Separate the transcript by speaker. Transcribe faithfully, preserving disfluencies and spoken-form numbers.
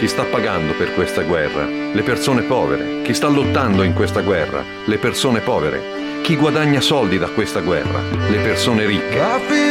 Speaker 1: Chi sta pagando per questa guerra? Le persone povere. Chi sta lottando in questa guerra? Le persone povere. Chi guadagna soldi da questa guerra? Le persone ricche.